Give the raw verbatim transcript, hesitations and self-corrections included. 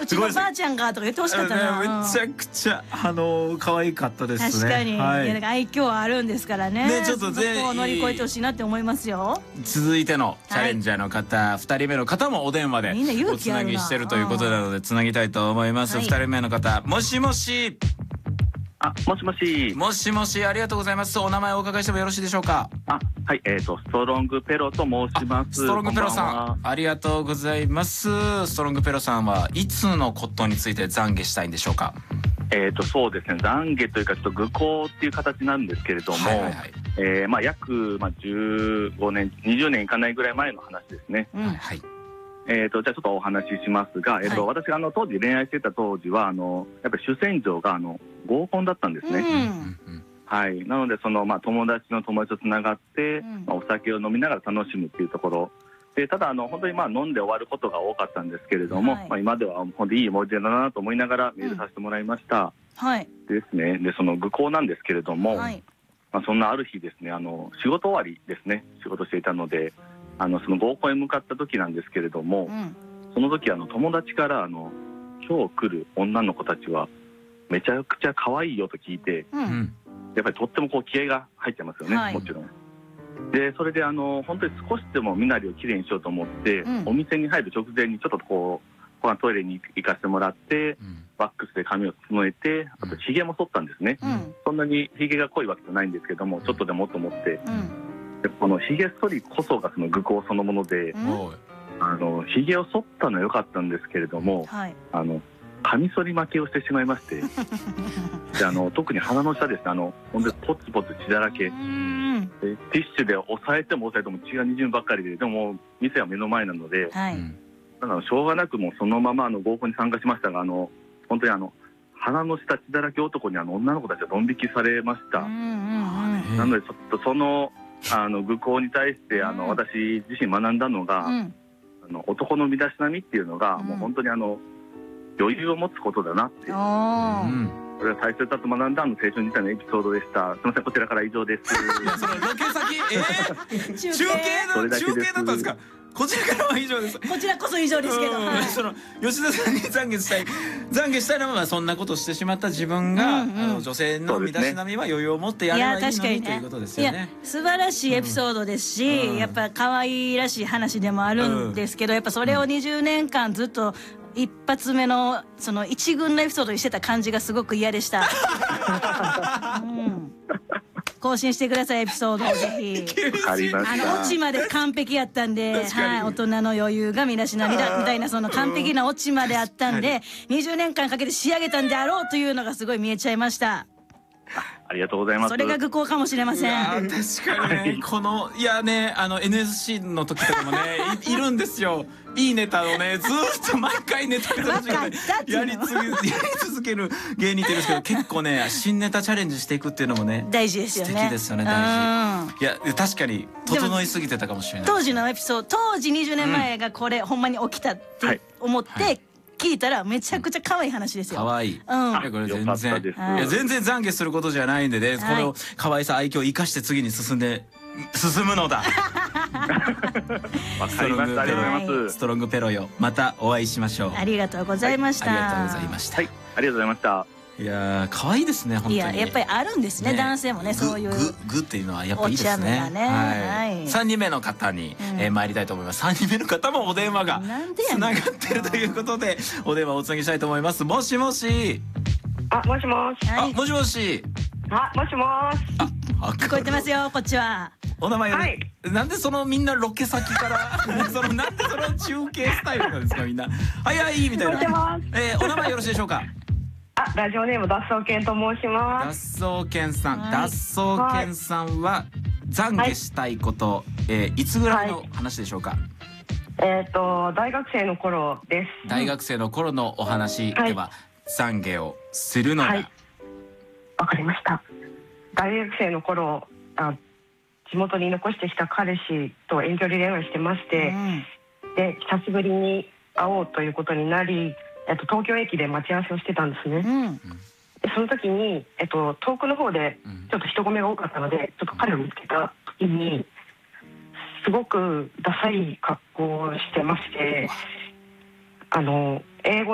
うちのばあちゃんがとか言ってほしかったな。 めちゃくちゃあの可愛かったですね。 確かに、 はい、 いやだから愛嬌あるんですからね。 ね、ちょっとぜひそこを乗り越えてほしいなって思いますよ。 続いてのチャレンジャーの方、はい、ふたりめの方もお電話でおつなぎしてるということなのでつなぎたいと思います。はい、ふたりめの方、もしもし。 あ、もしもし。 もしもし、ありがとうございます。お名前をお伺いしてもよろしいでしょうか。 あ、はい、えっとストロングペロと申します。 ストロングペロさん、ありがとうございます。ストロングペロさんはいつのことについて懺悔したいんでしょうか。 えっとそうですね、懺悔というかちょっと愚行っていう形なんですけれども、はいはいはい、えー、まあ約まあじゅうごねん、にじゅうねんいかないぐらい前の話ですね。うん、はい。えー、とじゃあちょっとお話ししますが、えーとはい、私があの当時恋愛してた当時はあのやっぱり主戦場があの合コンだったんですね。うん、はい、なのでその、まあ、友達の友達とつながって、うん、まあ、お酒を飲みながら楽しむっていうところで、ただあの本当にまあ飲んで終わることが多かったんですけれども、はい、まあ、今では本当にいい思い出だなと思いながらメールさせてもらいました。うん、はい、ですね。でその愚行なんですけれども、はい、まあ、そんなある日ですね、あの仕事終わりですね、仕事していたので。あのその合コンへ向かった時なんですけれども、うん、その時あの友達からあの今日来る女の子たちはめちゃくちゃ可愛いよと聞いて、うん、やっぱりとってもこう気合が入ってますよね、はい、もちろん。でそれであの本当に少しでも身なりをきれいにしようと思って、うん、お店に入る直前にちょっとこうトイレに行かせてもらって、うん、ワックスで髪を整えて、あとひげも剃ったんですね。うん、そんなにひげが濃いわけじゃないんですけども、ちょっとでもと思って。うん、でこのひげ剃りこそがその愚行そのもので、うん、あのひげを剃ったのは良かったんですけれども、はい、あのカミソリ負けをしてしまいましてであの特に鼻の下ですね、あのほんでポツポツ血だらけでティッシュで押さえても押さえても血がにじむばっかりで、でも店は目の前なので、はい、だからしょうがなくもうそのままあの合コンに参加しましたが、あの本当にあの鼻の下血だらけ男にあの女の子たちはドン引きされました。なのでちょっとそのあの愚行に対してあの、うん、私自身学んだのが、うん、あの男の身だしなみっていうのが、うん、もう本当にあの余裕を持つことだなっていう、うん、それは大切だと学んだあの青春時代のエピソードでした。すみません、こちらから以上です。 いやそのロケ先、えー、中継の中継だったんですか。こちらからは以上です。 こちらこそ以上ですけど、はい、 その吉田さんに懺悔したい懺悔したいのはそんなことをしてしまった自分が、うんうん、あの女性の身だしなみは余裕を持ってやればいいのに、ね、ということですよね。いや素晴らしいエピソードですし、うん、やっぱ可愛らしい話でもあるんですけど、うん、やっぱそれをにじゅうねんかんずっと一発目のその一軍のエピソードにしてた感じがすごく嫌でした。うん、更新してください、エピソードをぜひ。あのオチまで完璧やったんで、はい、大人の余裕が身だしなみだみたいなその完璧なオチまであったんで、にじゅうねんかんかけて仕上げたんであろうというのがすごい見えちゃいました。 ありがとうございます。 それが愚行かもしれません。 確かにね、このいやね、あの エヌエスシー の時とかもね い, いるんですよ。いいネタをねずっと毎回ネタやり続ける芸人って言うんですけど、結構ね新ネタチャレンジしていくっていうのもね大事ですよね。 素敵ですよね、大事。いや確かに整いすぎてたかもしれない。 当時のエピソード、当時にじゅうねんまえがこれ、うん、ほんまに起きたって思って、はい、聞いたらめちゃくちゃ可愛い話ですよ。 可愛い。うん。これ全然いや全然懺悔することじゃないんでね、この可愛さ愛嬌を生かして次に進んで進むのだ。 わかりました。ありがとうございます。 ストロングペロよ。またお会いしましょう。 ありがとうございました。 ありがとうございました。 はい、ありがとうございました。 いや可愛いですね、本当に。いややっぱりあるんですね、男性もね、そういうググっていうのはやっぱいいですね。はい。三人目の方に参りたいと思います。三人目の方もお電話がつながってるということで、お電話をおつなぎしたいと思います。もしもし。 あ、もしもし。 あ、もしもし。 あ、もしもし。 あ、聞こえてますよ、こっちは。 お名前より、なんでそのみんなロケ先からそのなんでその中継スタイルなんですかみんな。はいはいみたいな。えお名前よろしいでしょうか。 あ、ラジオネーム脱走犬と申します。 脱走犬さん、脱走犬さんは懺悔したいこと、えいつぐらいの話でしょうか。 えっと大学生の頃です。 大学生の頃のお話では懺悔をするのが。 わかりました。大学生の頃、あ、地元に残してきた彼氏と遠距離恋愛してまして、うん、で久しぶりに会おうということになり、えっと、東京駅で待ち合わせをしてたんですね。うん、でその時に、えっと、遠くの方でちょっと人混みが多かったので、ちょっと彼を見つけた時にすごくダサい格好をしてまして、あの英語